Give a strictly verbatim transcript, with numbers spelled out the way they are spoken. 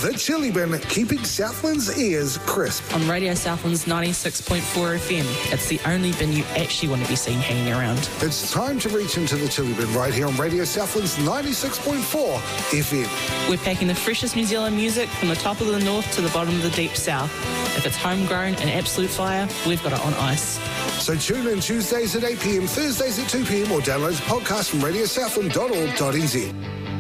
The Chili Bin, keeping Southland's ears crisp. On Radio Southland's ninety-six point four F M. It's the only bin you actually want to be seen hanging around. It's time to reach into the Chili Bin right here on Radio Southland's ninety-six point four F M. We're packing the freshest New Zealand music from the top of the north to the bottom of the deep south. If it's homegrown and absolute fire, we've got it on ice. So tune in Tuesdays at eight p m, Thursdays at two p m, or download the podcast from radio southland dot org dot n z.